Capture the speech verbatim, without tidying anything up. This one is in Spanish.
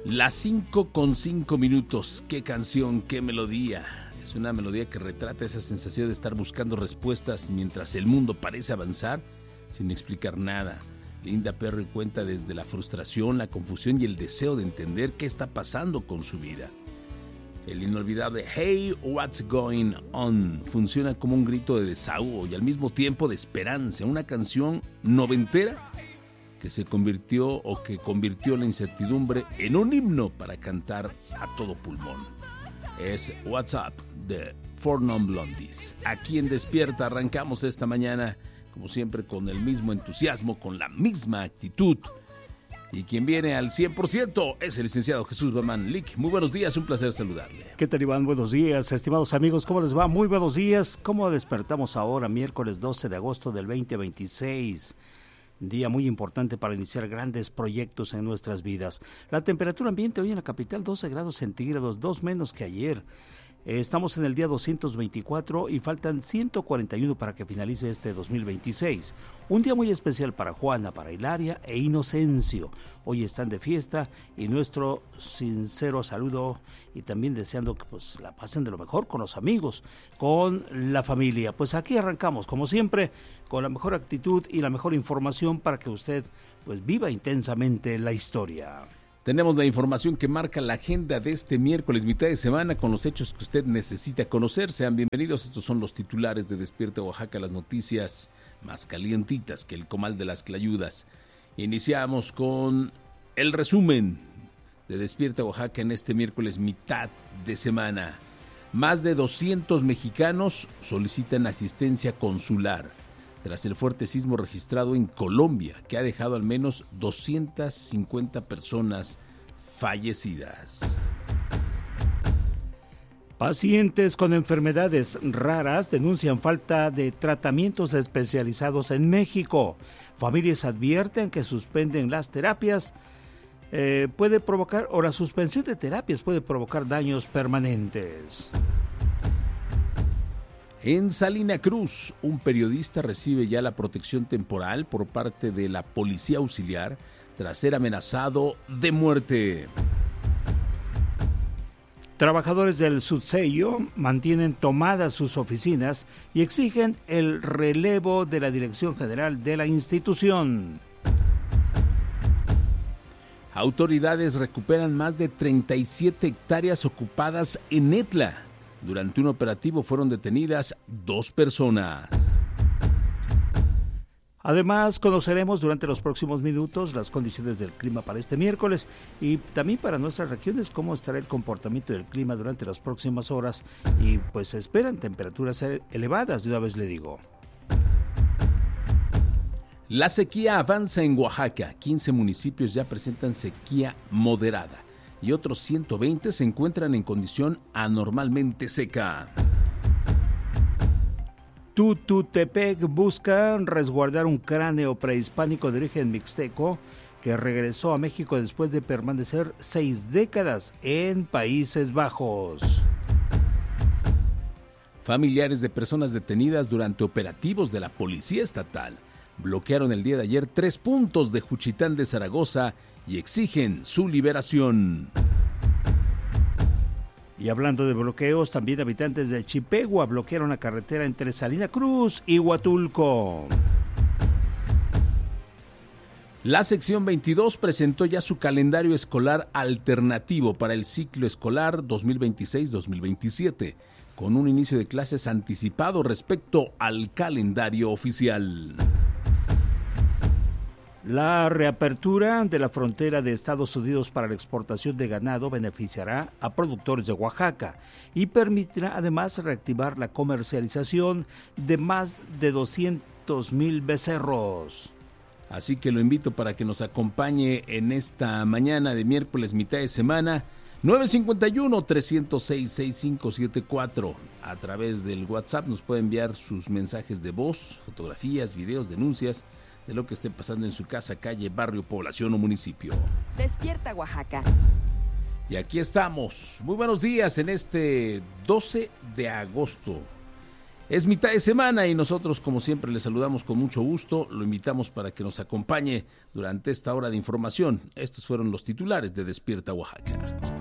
Las cinco con cinco minutos. Qué canción, qué melodía. Es una melodía que retrata esa sensación de estar buscando respuestas mientras el mundo parece avanzar sin explicar nada. Linda Perry cuenta desde la frustración, la confusión y el deseo de entender qué está pasando con su vida. El inolvidable Hey, What's Going On funciona como un grito de desahogo y al mismo tiempo de esperanza, una canción noventera que se convirtió o que convirtió la incertidumbre en un himno para cantar a todo pulmón. Es What's Up de Four Non Blondies. Aquí en Despierta arrancamos esta mañana, como siempre, con el mismo entusiasmo, con la misma actitud. Y quien viene al cien por ciento es el licenciado Jesús Bamán. Lic, muy buenos días, un placer saludarle. ¿Qué tal, Iván? Buenos días, estimados amigos, ¿cómo les va? Muy buenos días. ¿Cómo despertamos ahora, miércoles doce de agosto del veinte veintiséis? Día muy importante para iniciar grandes proyectos en nuestras vidas. La temperatura ambiente hoy en la capital, doce grados centígrados, dos menos que ayer. Estamos en el día doscientos veinticuatro y faltan ciento cuarenta y uno para que finalice este dos mil veintiséis. Un día muy especial para Juana, para Hilaria e Inocencio. Hoy están de fiesta y nuestro sincero saludo y también deseando que pues la pasen de lo mejor con los amigos, con la familia. Pues aquí arrancamos, como siempre, con la mejor actitud y la mejor información para que usted pues viva intensamente la historia. Tenemos la información que marca la agenda de este miércoles, mitad de semana, con los hechos que usted necesita conocer. Sean bienvenidos, estos son los titulares de Despierta Oaxaca, las noticias más calientitas que el comal de las clayudas. Iniciamos con el resumen de Despierta Oaxaca en este miércoles, mitad de semana. Más de doscientos mexicanos solicitan asistencia consular tras el fuerte sismo registrado en Colombia, que ha dejado al menos doscientas cincuenta personas fallecidas. Pacientes con enfermedades raras denuncian falta de tratamientos especializados en México. Familias advierten que suspenden las terapias, eh, puede provocar, o la suspensión de terapias puede provocar daños permanentes. En Salina Cruz, un periodista recibe ya la protección temporal por parte de la Policía Auxiliar tras ser amenazado de muerte. Trabajadores del Subsello mantienen tomadas sus oficinas y exigen el relevo de la dirección general de la institución. Autoridades recuperan más de treinta y siete hectáreas ocupadas en Etla. Durante un operativo fueron detenidas dos personas. Además, conoceremos durante los próximos minutos las condiciones del clima para este miércoles y también para nuestras regiones cómo estará el comportamiento del clima durante las próximas horas y pues se esperan temperaturas elevadas, de una vez le digo. La sequía avanza en Oaxaca. quince municipios ya presentan sequía moderada y otros ciento veinte se encuentran en condición anormalmente seca. Tututepec busca resguardar un cráneo prehispánico de origen mixteco que regresó a México después de permanecer seis décadas en Países Bajos. Familiares de personas detenidas durante operativos de la Policía Estatal bloquearon el día de ayer tres puntos de Juchitán de Zaragoza y exigen su liberación. Y hablando de bloqueos, también habitantes de Chipegua bloquearon la carretera entre Salina Cruz y Huatulco. La sección veintidós presentó ya su calendario escolar alternativo para el ciclo escolar dos mil veintiséis dos mil veintisiete, con un inicio de clases anticipado respecto al calendario oficial. La reapertura de la frontera de Estados Unidos para la exportación de ganado beneficiará a productores de Oaxaca y permitirá además reactivar la comercialización de más de doscientos mil becerros. Así que lo invito para que nos acompañe en esta mañana de miércoles, mitad de semana, nueve cinco uno, tres cero seis, seis cinco siete cuatro. A través del WhatsApp nos puede enviar sus mensajes de voz, fotografías, videos, denuncias de lo que esté pasando en su casa, calle, barrio, población o municipio. Despierta Oaxaca. Y aquí estamos. Muy buenos días en este doce de agosto. Es mitad de semana y nosotros, como siempre, le saludamos con mucho gusto. Lo invitamos para que nos acompañe durante esta hora de información. Estos fueron los titulares de Despierta Oaxaca.